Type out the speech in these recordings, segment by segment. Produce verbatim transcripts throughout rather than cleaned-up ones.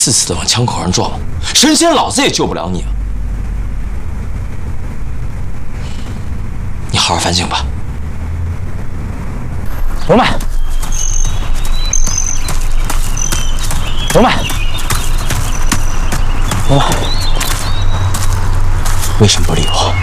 次次的往枪口上撞，神仙老子也救不了你啊！你好好反省吧。龙曼，龙曼，龙曼，为什么不理我？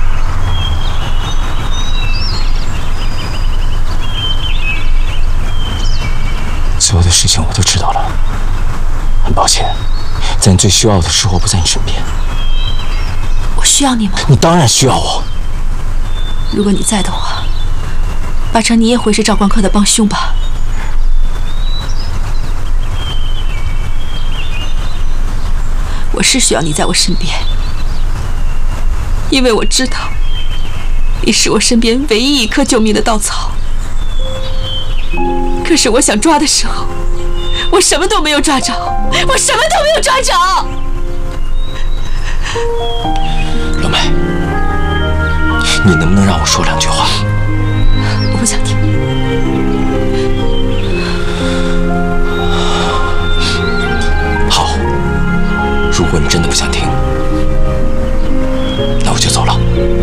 所有的事情我都知道了，很抱歉，在你最需要的时候我不在你身边。 我需要你吗？ 你当然需要我。 如果你在的话，八成你也会是赵光科的帮凶吧？我是需要你在我身边，因为我知道你是我身边唯一一棵救命的稻草。 可是我想抓的时候，我什么都没有抓着，我什么都没有抓着。 龙梅，你能不能让我说两句话？ 我不想听。 好，如果你真的不想听，那我就走了。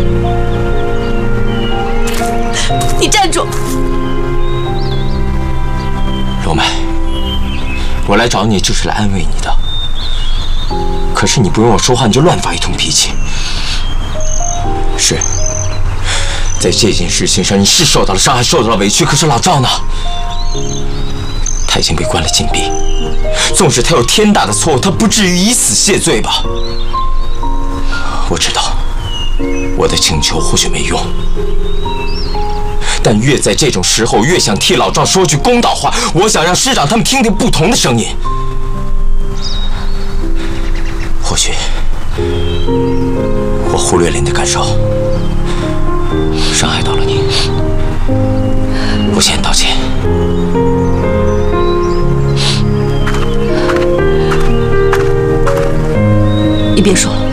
你站住！ 龙梅，我来找你就是来安慰你的。可是你不用我说话，你就乱发一通脾气。是，在这件事情上你是受到了伤害，受到了委屈。可是老赵呢？他已经被关了禁闭，纵使他有天大的错误，他不至于以死谢罪吧？我知道，我的请求或许没用。 但越在这种时候，越想替老赵说句公道话。我想让师长他们听听不同的声音。或许我忽略了你的感受，伤害到了你，我先道歉。 你别说了。